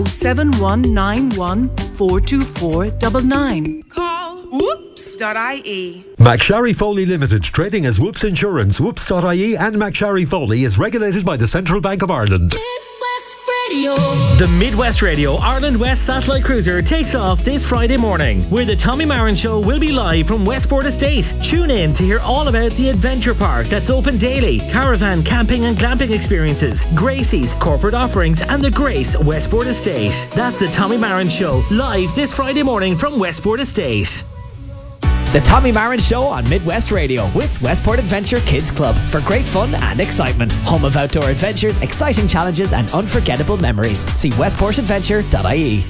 7191 424 99. Call whoops.ie. McSharry Foley Limited, trading as Whoops Insurance, whoops.ie and McSharry Foley is regulated by the Central Bank of Ireland. The Midwest Radio Ireland West Satellite Cruiser takes off this Friday morning, where the Tommy Marin Show will be live from Westport Estate. Tune in to hear all about the adventure park that's open daily, caravan camping and glamping experiences, Gracie's, corporate offerings and the Grace Westport Estate. That's the Tommy Marin Show, live this Friday morning from Westport Estate. The Tommy Marin Show on Midwest Radio with Westport Adventure Kids Club for great fun and excitement. Home of outdoor adventures, exciting challenges and unforgettable memories. See westportadventure.ie.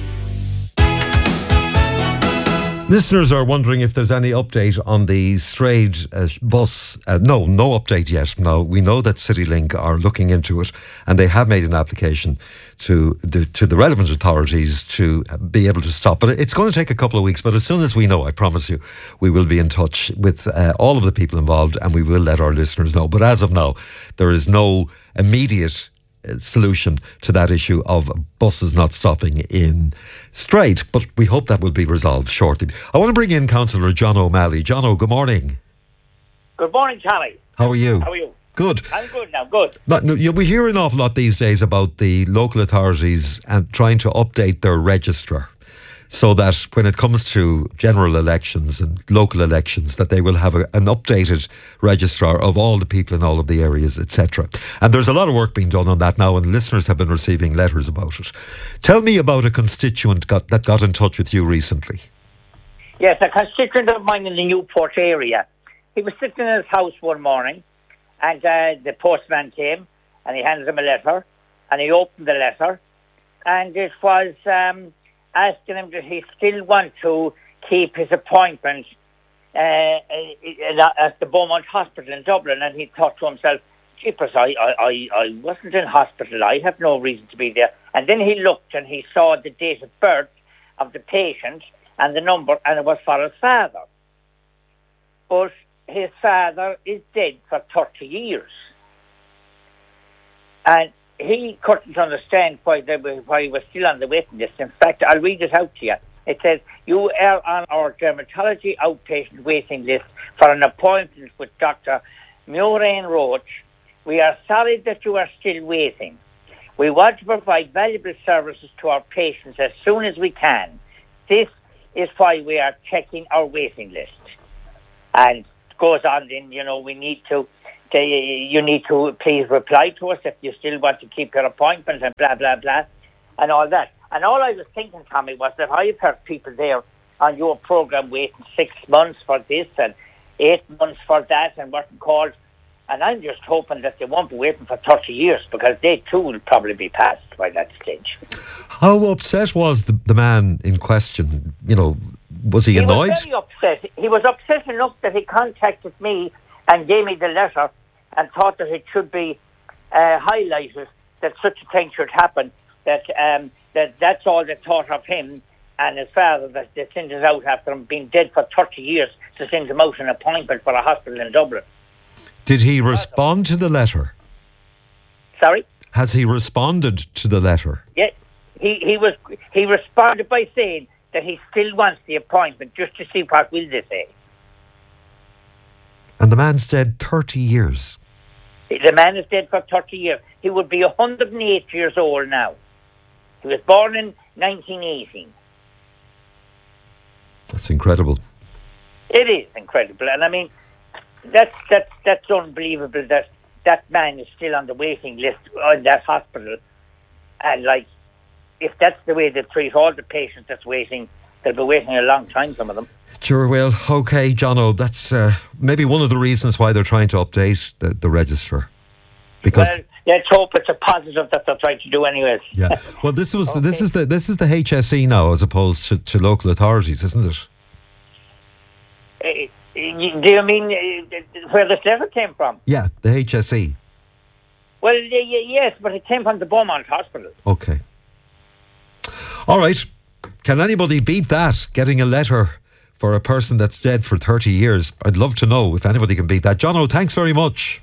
Listeners are wondering if there's any update on the Strayed bus. No update yet. Now, we know that CityLink are looking into it and they have made an application to the relevant authorities to be able to stop. But it's going to take a couple of weeks. But as soon as we know, I promise you, we will be in touch with all of the people involved and we will let our listeners know. But as of now, there is no immediate solution to that issue of buses not stopping in Strayed, but we hope that will be resolved shortly. I want to bring in Councillor John O'Malley. John, good morning. Good morning, Tommy. How are you? How are you? Good. I'm good now, good. We hear an awful lot these days about the local authorities and trying to update their register so that when it comes to general elections and local elections, that they will have an updated registrar of all the people in all of the areas, etc. And there's a lot of work being done on that now, and listeners have been receiving letters about it. Tell me about a constituent that got in touch with you recently. Yes, a constituent of mine in the Newport area. He was sitting in his house one morning, and the postman came, and he handed him a letter, and he opened the letter, and it was asking him does he still want to keep his appointment at the Beaumont Hospital in Dublin. And he thought to himself, jeepers, I wasn't in hospital, I have no reason to be there. And then he looked and he saw the date of birth of the patient and the number, and it was for his father. But his father is dead for 30 years. And he couldn't understand why he was still on the waiting list. In fact, I'll read it out to you. It says, you are on our dermatology outpatient waiting list for an appointment with Dr. Murrain Roach. We are sorry that you are still waiting. We want to provide valuable services to our patients as soon as we can. This is why we are checking our waiting list. And it goes on then, we need to you need to please reply to us if you still want to keep your appointment and blah, blah, blah, and all that. And all I was thinking, Tommy, was that I've heard people there on your programme waiting 6 months for this and 8 months for that and what called. And I'm just hoping that they won't be waiting for 30 years because they too will probably be passed by that stage. How upset was the man in question? Was he annoyed? He was very upset. He was upset enough that he contacted me and gave me the letter and thought that it should be highlighted that such a thing should happen, that's all they thought of him and his father, that they sent us out after him being dead for 30 years to send him out an appointment for a hospital in Dublin. Did he respond to the letter? Sorry? Has he responded to the letter? Yeah, he responded by saying that he still wants the appointment just to see what will they say. And the man's dead 30 years. The man is dead for 30 years. He would be 108 years old now. He was born in 1918. That's incredible. It is incredible. And I mean, that's unbelievable that man is still on the waiting list in that hospital. And if that's the way they treat all the patients that's waiting, they'll be waiting a long time, some of them. Sure, well, okay, Jono, that's maybe one of the reasons why they're trying to update the register. Because let's hope it's a positive that they're trying to do anyways. Yeah. Well, this is the HSE now as opposed to local authorities, isn't it? Do you mean where this letter came from? Yeah, the HSE. Well, yes, but it came from the Beaumont Hospital. Okay. All right. Can anybody beat that, getting a letter for a person that's dead for 30 years? I'd love to know if anybody can beat that. Jono, thanks very much.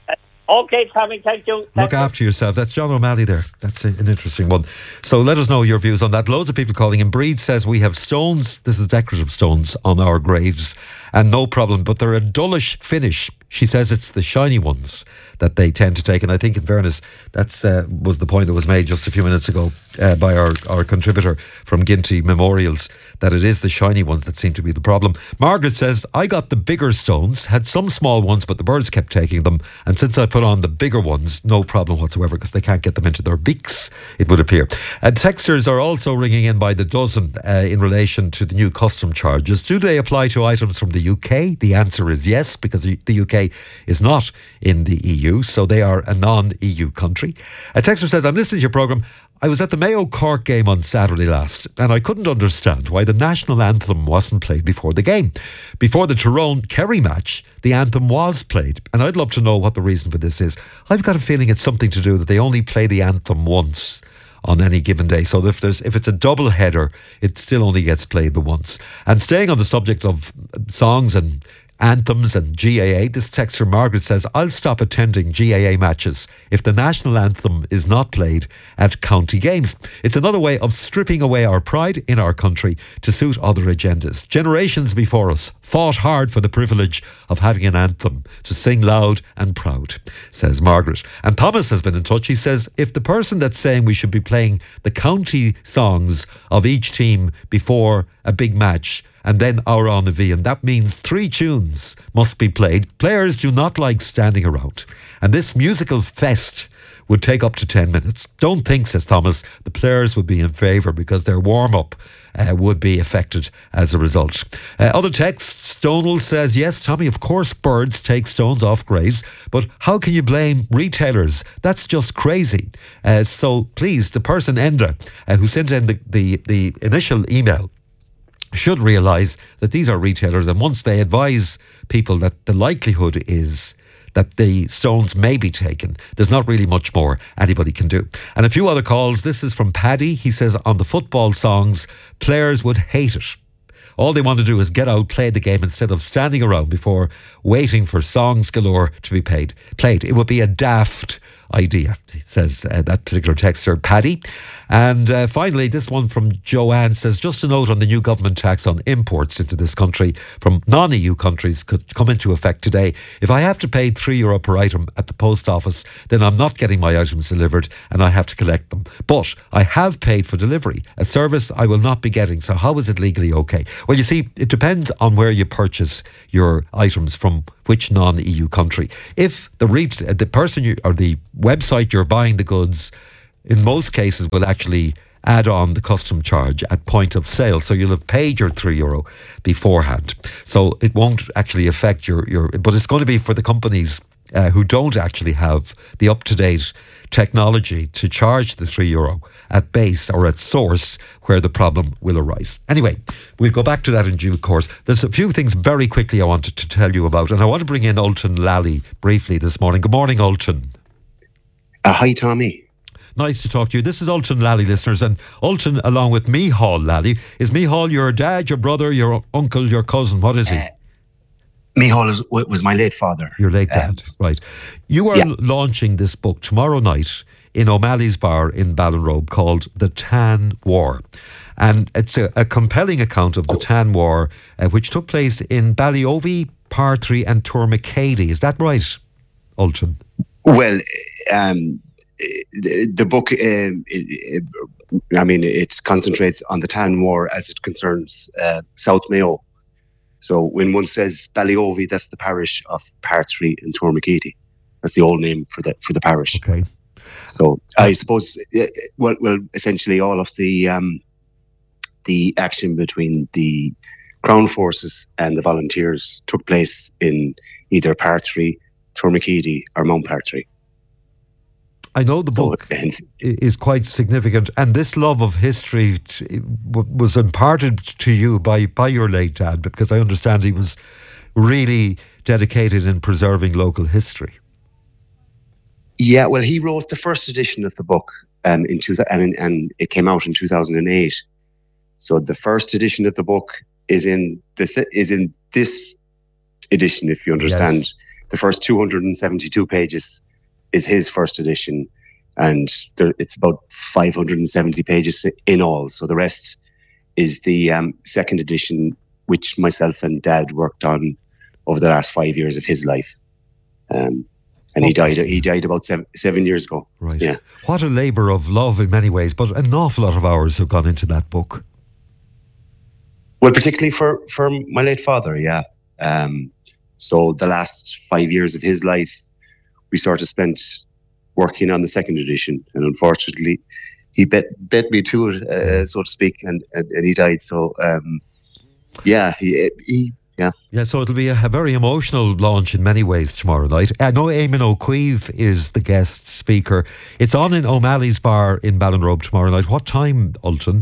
Okay, Tommy, thank you. Look after yourself. That's John O'Malley there. That's an interesting one. So let us know your views on that. Loads of people calling in. Breed says we have stones, this is decorative stones, on our graves, and no problem, but they're a dullish finish. She says it's the shiny ones that they tend to take. And I think, in fairness, that's was the point that was made just a few minutes ago by our contributor from Ginty Memorials, that it is the shiny ones that seem to be the problem. Margaret says, I got the bigger stones, had some small ones, but the birds kept taking them. And since I put on the bigger ones, no problem whatsoever, because they can't get them into their beaks, it would appear. Texters are also ringing in by the dozen in relation to the new custom charges. Do they apply to items from the UK? The answer is yes, because the UK is not in the EU, so they are a non-EU country. A texter says, I'm listening to your programme. I was at the Mayo Cork game on Saturday last, and I couldn't understand why the national anthem wasn't played before the game. Before the Tyrone Kerry match, the anthem was played, and I'd love to know what the reason for this is. I've got a feeling it's something to do that they only play the anthem once on any given day. So if it's a double header, it still only gets played the once. And staying on the subject of songs and anthems and GAA, this texter Margaret says, I'll stop attending GAA matches if the national anthem is not played at county games. It's another way of stripping away our pride in our country to suit other agendas. Generations before us fought hard for the privilege of having an anthem to sing loud and proud, says Margaret. And Thomas has been in touch. He says, if the person that's saying we should be playing the county songs of each team before a big match and then our An Bhíonn, that means 3 tunes must be played. Players do not like standing around, and this musical fest would take up to 10 minutes. Don't think, says Thomas, the players would be in favour because their warm-up would be affected as a result. Other texts, Stonewall says, yes, Tommy, of course birds take stones off graves, but how can you blame retailers? That's just crazy. So please, the person, Enda, who sent in the initial email, should realise that these are retailers, and once they advise people that the likelihood is that the stones may be taken, there's not really much more anybody can do. And a few other calls. This is from Paddy. He says, on the football songs, players would hate it. All they want to do is get out, play the game instead of standing around before waiting for songs galore to be played. It would be a daft idea, says that particular texter, Paddy. And finally, this one from Joanne says, just a note on the new government tax on imports into this country from non-EU countries could come into effect today. If I have to pay €3 per item at the post office, then I'm not getting my items delivered and I have to collect them. But I have paid for delivery, a service I will not be getting. So how is it legally okay? Well, you see, it depends on where you purchase your items from, which non-EU country. If the person or the website you're buying the goods, in most cases, will actually add on the custom charge at point of sale. So you'll have paid your €3 beforehand. So it won't actually affect your but it's going to be for the companies who don't actually have the up-to-date technology to charge the €3 at base or at source, where the problem will arise. Anyway, we'll go back to that in due course. There's a few things very quickly I wanted to tell you about, and I want to bring in Ultan Lally briefly this morning. Good morning, Ultan. Hi, Tommy. Nice to talk to you. This is Ultan Lally, listeners, and Ultan, along with Micheál Lally. Is Micheál your dad, your brother, your uncle, your cousin? What is he? Micheál was my late father. Your late dad, right. You are launching this book tomorrow night in O'Malley's Bar in Ballinrobe called The Tan War. And it's a compelling account of the Tan War, which took place in Ballyovey, Parthree and Tourmacady. Is that right, Ultan? Well, the book, it concentrates on the Tan War as it concerns South Mayo. So when one says Ballyovey, that's the parish of Parthree and Tourmacady. That's the old name for the parish. Okay. So I suppose, well, essentially all of the action between the Crown Forces and the volunteers took place in either Parthree, Tourmacady or Mount Parthree. I know the book is quite significant, and this love of history was imparted to you by your late dad, because I understand he was really dedicated in preserving local history. Yeah, well, he wrote the first edition of the book and it came out in 2008. So the first edition of the book is in this edition, if you understand. Yes. The first 272 pages is his first edition, and it's about 570 pages in all. So the rest is the second edition, which myself and Dad worked on over the last 5 years of his life. And he died about 7 years ago. Right. Yeah. What a labour of love in many ways, but an awful lot of hours have gone into that book. Well, particularly for my late father, yeah. So the last 5 years of his life, we sort of spent working on the second edition, and unfortunately, he bet me to it, so to speak, and he died. So, yeah, Yeah, so it'll be a very emotional launch in many ways tomorrow night. I know Eamon O'Queeve is the guest speaker. It's on in O'Malley's Bar in Ballinrobe tomorrow night. What time, Ultan?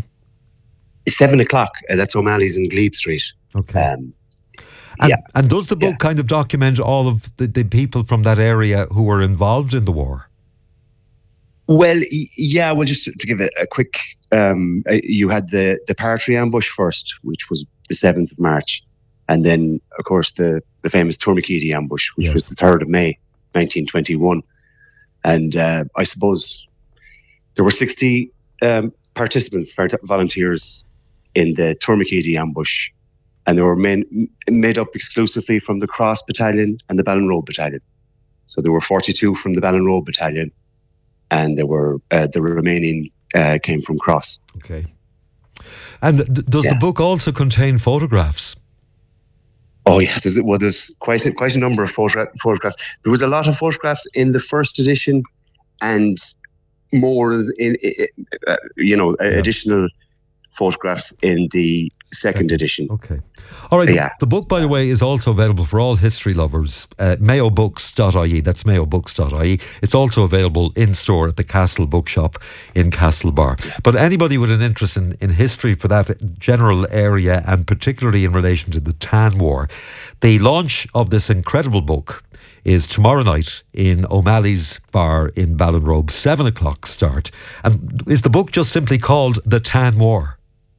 7 o'clock. That's O'Malley's in Glebe Street. Okay. And does the book kind of document all of the people from that area who were involved in the war? Well, yeah. Well, just to give a quick, you had the Partry ambush first, which was the 7th of March. And then, of course, the famous Tourmakeedy ambush, which was the 3rd of May, 1921. And I suppose there were 60 participants, volunteers, in the Tourmakeedy ambush. And they were made up exclusively from the Cross Battalion and the Ballinrobe Battalion. So there were 42 from the Ballinrobe Battalion, and there were the remaining came from Cross. Okay. And does the book also contain photographs? Oh yeah, there's quite a number of photographs. There was a lot of photographs in the first edition, and more in additional photographs in the second edition. Okay. All right. Yeah. The book, by the way, is also available for all history lovers. Mayobooks.ie. That's mayobooks.ie. It's also available in store at the Castle Bookshop in Castlebar. Yeah. But anybody with an interest in history for that general area, and particularly in relation to the Tan War, the launch of this incredible book is tomorrow night in O'Malley's Bar in Ballinrobe, 7 o'clock start. And is the book just simply called The Tan War?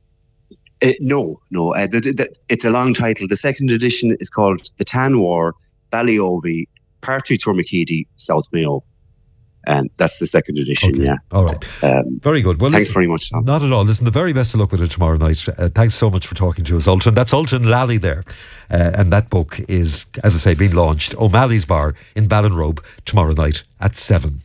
No. It's a long title. The second edition is called The Tan War, Ballyovi, Partry Tourmakeedy, South Mayo. And that's the second edition, okay. Yeah. All right. Very good. Well, thanks very much, Tom. Not at all. Listen, the very best of luck with it tomorrow night. Thanks so much for talking to us, Ultan. That's Ultan Lally there. And that book is, as I say, being launched. O'Malley's Bar in Ballinrobe tomorrow night at 7.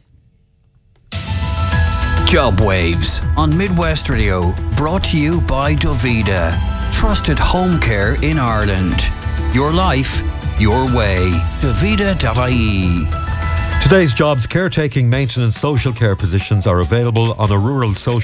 Job Waves on Midwest Radio, brought to you by Dovida, trusted home care in Ireland. Your life, your way. Dovida.ie. Today's jobs: caretaking, maintenance, social care positions are available on a rural social